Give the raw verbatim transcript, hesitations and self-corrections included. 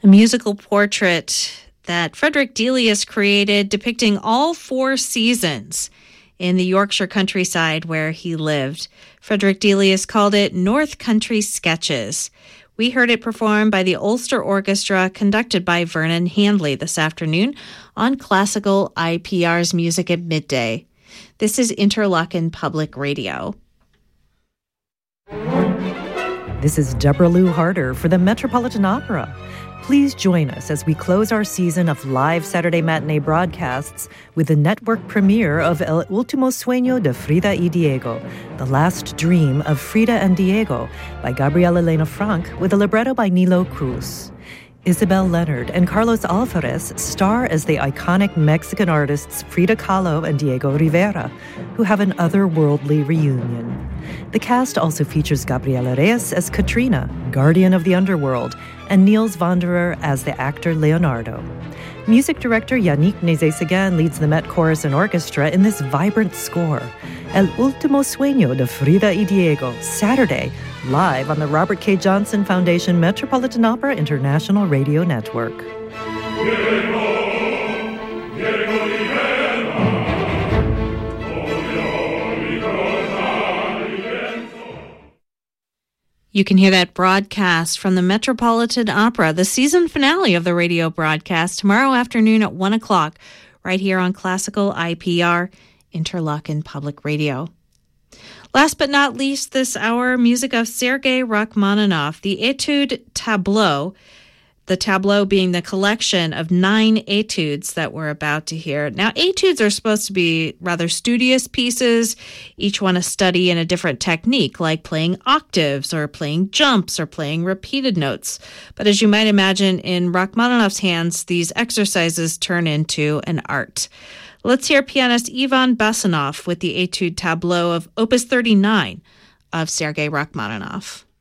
A musical portrait that Frederick Delius created depicting all four seasons in the Yorkshire countryside where he lived. Frederick Delius called it North Country Sketches. We heard it performed by the Ulster Orchestra, conducted by Vernon Handley this afternoon on Classical I P R's Music at Midday. This is Interlochen Public Radio. This is Deborah Lou Harder for the Metropolitan Opera. Please join us as we close our season of live Saturday matinee broadcasts with the network premiere of El Último Sueño de Frida y Diego, The Last Dream of Frida and Diego, by Gabriela Elena Frank, with a libretto by Nilo Cruz. Isabel Leonard and Carlos Alvarez star as the iconic Mexican artists Frida Kahlo and Diego Rivera, who have an otherworldly reunion. The cast also features Gabriela Reyes as Katrina, guardian of the underworld, and Niels Wanderer as the actor Leonardo. Music director Yannick Nézet-Séguin leads the Met Chorus and Orchestra in this vibrant score. El Último Sueño de Frida y Diego, Saturday, live on the Robert K. Johnson Foundation Metropolitan Opera International Radio Network. You can hear that broadcast from the Metropolitan Opera, the season finale of the radio broadcast, tomorrow afternoon at one o'clock, right here on Classical I P R, Interlochen Public Radio. Last but not least this hour, music of Sergei Rachmaninoff, the Etude Tableau, the tableau being the collection of nine etudes that we're about to hear. Now, etudes are supposed to be rather studious pieces, each one a study in a different technique, like playing octaves or playing jumps or playing repeated notes. But as you might imagine, in Rachmaninoff's hands, these exercises turn into an art. Let's hear pianist Ivan Basanov with the Etude Tableau of Opus thirty-nine of Sergei Rachmaninoff.